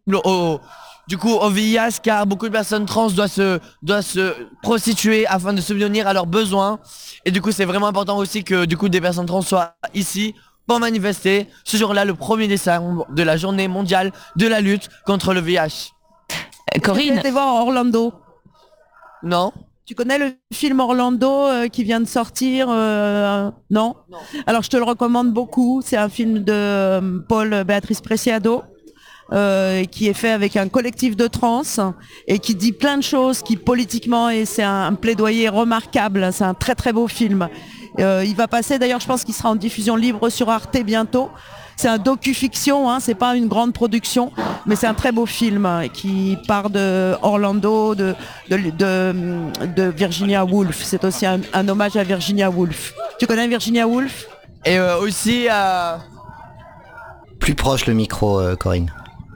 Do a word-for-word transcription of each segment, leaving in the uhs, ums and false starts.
au, du coup, au V I H, car beaucoup de personnes trans doivent se, doivent se prostituer afin de subvenir à leurs besoins. Et du coup, c'est vraiment important aussi que du coup des personnes trans soient ici pour manifester ce jour-là, le premier décembre de la journée mondiale de la lutte contre le V I H. Euh, Corinne, été voir Orlando. Non. Tu connais le film Orlando euh, qui vient de sortir euh, non, non Alors je te le recommande beaucoup. C'est un film de euh, Paul Béatrice Preciado euh, qui est fait avec un collectif de trans et qui dit plein de choses qui politiquement, et c'est un, un plaidoyer remarquable. C'est un très très beau film. Euh, il va passer d'ailleurs, je pense qu'il sera en diffusion libre sur Arte bientôt. C'est un docu-fiction, hein, c'est pas une grande production, mais c'est un très beau film hein, qui part de Orlando, de, de, de, de Virginia Woolf. C'est aussi un, un hommage à Virginia Woolf. Tu connais Virginia Woolf? Et euh, aussi... Euh... Plus proche le micro, euh, Corinne.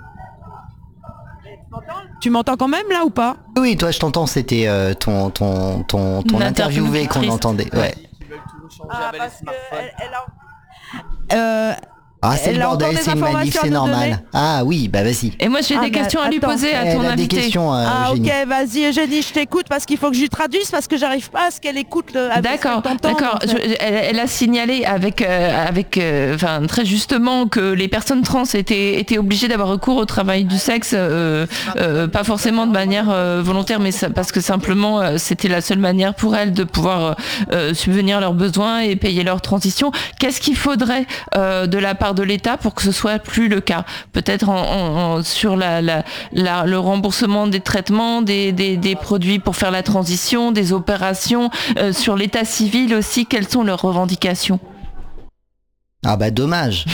Tu m'entends quand même là ou pas? Oui, toi je t'entends, c'était euh, ton, ton, ton, ton interviewé qu'on entendait. Ouais. Ah, parce que elle, elle a... Euh, Ah, c'est le bordel, c'est une manif, c'est normal. Ah oui, bah vas-y. Et moi j'ai ah, des bah, questions à lui attends. poser à Elle ton a invité. des questions, euh, Ah Eugénie. ok, vas-y Eugénie, je t'écoute parce qu'il faut que je lui traduise parce que j'arrive pas à ce qu'elle écoute le... D'accord, d'accord. Je- Elle, elle a signalé avec, euh, avec, euh, enfin très justement que les personnes trans étaient, étaient obligées d'avoir recours au travail du sexe, euh, euh, pas forcément de manière euh, volontaire, mais ça, parce que simplement euh, c'était la seule manière pour elles de pouvoir euh, subvenir à leurs besoins et payer leur transition. Qu'est-ce qu'il faudrait euh, de la part de l'État pour que ce soit plus le cas? Peut-être en, en- en- sur la, la, la- le remboursement des traitements, des, des, des produits pour faire la transition, des opérations, euh, sur l'état civil aussi, quelles sont leurs revendications? Ah bah dommage.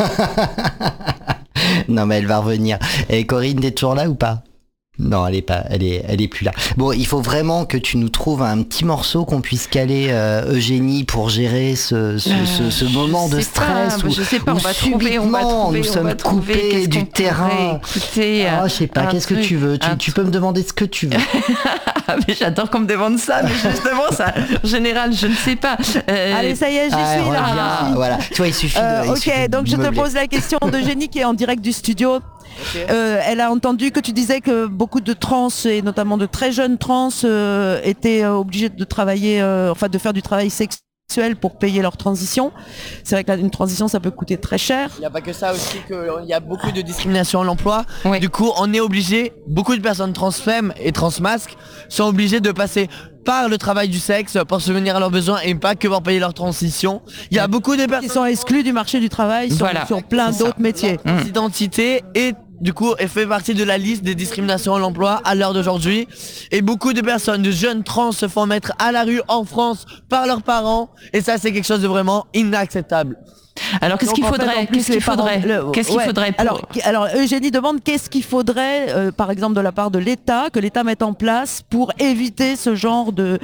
Non mais elle va revenir. Et Corinne, t'es toujours là ou pas? Non, elle est pas, elle est, elle est plus là. Bon, il faut vraiment que tu nous trouves un petit morceau qu'on puisse caler euh, Eugénie pour gérer ce, ce, ce, ce moment de stress où, je sais pas, où on va trouver, on va subitement trouver, nous on sommes va trouver, coupés qu'est-ce du qu'on terrain. pourrait écouter, Ah, je sais pas, un qu'est-ce que truc, tu veux? Tu, un tu peux me demander ce que tu veux. Ah, mais j'adore qu'on me demande ça, mais justement, ça, en général, je ne sais pas. Euh, Allez, ça y est, j'y Ah, suis là. reviens, voilà. Tu vois, il suffit de. Euh, il suffit ok, de donc je te meubler. pose la question d'Eugénie qui est en direct du studio. Euh, elle a entendu que tu disais que beaucoup de trans, et notamment de très jeunes trans, euh, étaient euh, obligés de travailler, euh, enfin de faire du travail sexuel pour payer leur transition. C'est vrai qu'une transition, ça peut coûter très cher. Il n'y a pas que ça aussi, qu'il y a beaucoup de discrimination à l'emploi. Oui. Du coup, on est obligé, beaucoup de personnes transfemmes et transmasques sont obligées de passer par le travail du sexe pour subvenir à leurs besoins et pas que pour payer leur transition. Il y a beaucoup de Ils personnes sont exclus du marché du travail sur, Voilà, sur plein c'est ça. d'autres métiers. Leur identité et du coup, elle fait partie de la liste des discriminations à l'emploi à l'heure d'aujourd'hui. Et beaucoup de personnes, de jeunes trans se font mettre à la rue en France par leurs parents. Et ça, c'est quelque chose de vraiment inacceptable. Alors qu'est-ce Donc, qu'il en fait, faudrait? en plus, Qu'est-ce qu'il les parents- faudrait? le- Qu'est-ce qu'il ouais. faudrait pour... alors, qui- alors Eugénie demande qu'est-ce qu'il faudrait, euh, par exemple de la part de l'État, que l'État mette en place pour éviter ce genre de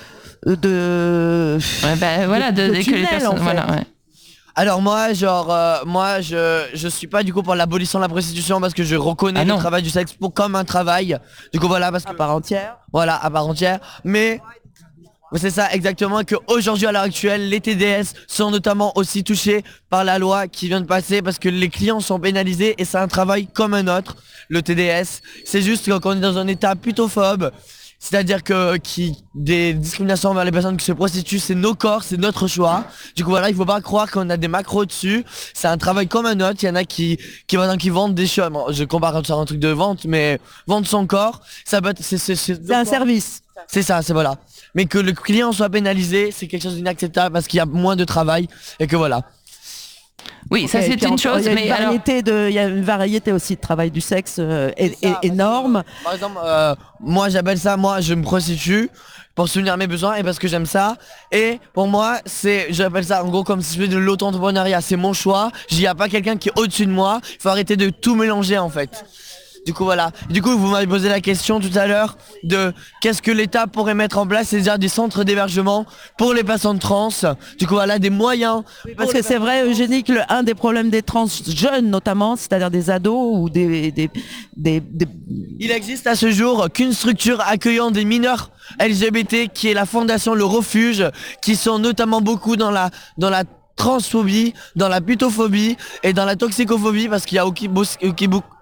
de Ouais, bah, voilà, de, de de- que les tunnel, personnes, en fait. voilà, ouais. Alors moi, genre, euh, moi, je, je suis pas du coup pour l'abolition de la prostitution parce que je reconnais Ah le non. travail du sexe pour, comme un travail. Du coup, voilà, parce que à part entière. voilà, à part entière. Mais mais c'est ça exactement qu'aujourd'hui, à l'heure actuelle, les T D S sont notamment aussi touchés par la loi qui vient de passer parce que les clients sont pénalisés et c'est un travail comme un autre, le T D S. C'est juste qu'on est dans un état plutôt phobe. C'est-à-dire que qui, des discriminations envers les personnes qui se prostituent, c'est nos corps, c'est notre choix. Du coup voilà, il faut pas croire qu'on a des macros dessus. C'est un travail comme un autre. Il y en a qui qui, qui, qui vendent des choses. Bon, je compare ça à un truc de vente, mais vendre son corps, ça peut être, c'est, c'est, c'est, C'est un service. c'est ça, c'est voilà. Mais que le client soit pénalisé, c'est quelque chose d'inacceptable parce qu'il y a moins de travail et que voilà. Oui, ça Ok, et c'est puis une en- chose, il y a mais une alors... variété de, il y a une variété aussi de travail du sexe euh, é- C'est ça, é- énorme. Par exemple, euh, moi j'appelle ça, moi je me prostitue pour subvenir à mes besoins et parce que j'aime ça. Et pour moi, c'est, j'appelle ça en gros comme si je fais de l'auto-entrepreneuriat, c'est mon choix. Il n'y a pas quelqu'un qui est au-dessus de moi. Il faut arrêter de tout mélanger en fait. Du coup voilà. Du coup vous m'avez posé la question tout à l'heure de qu'est-ce que l'État pourrait mettre en place, c'est-à-dire des centres d'hébergement pour les personnes trans. Du coup voilà, des moyens. Parce que c'est vrai, Eugénie, que le- un des problèmes des trans jeunes notamment, c'est-à-dire des ados ou des, des, des, des- Il existe à ce jour qu'une structure accueillant des mineurs L G B T qui est la fondation Le Refuge, qui sont notamment beaucoup dans la, dans la transphobie, dans la putophobie et dans la toxicophobie parce qu'il y a aussi, aussi-